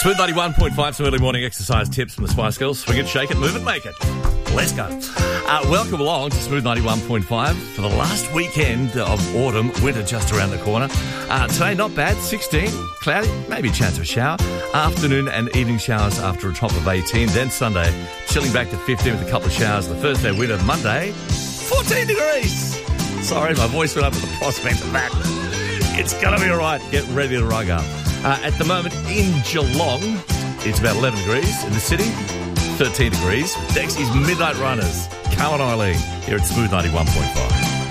Smooth 91.5, some early morning exercise tips from the Spice Girls. Swing it, shake it, move it, make it. Let's go. Welcome along to Smooth 91.5 for the last weekend of autumn, winter just around the corner. Today, not bad, 16, cloudy, maybe a chance of a shower. Afternoon and evening showers after a top of 18. Then Sunday, chilling back to 15 with a couple of showers. The first day of winter, Monday, 14 degrees. Sorry, my voice went up with the prospect of that. It's going to be all right. Get ready to rug up. At the moment in Geelong, it's about 11 degrees. In the city, 13 degrees. Dexy's Midnight Runners, Carl and Eileen, here at Smooth 91.5.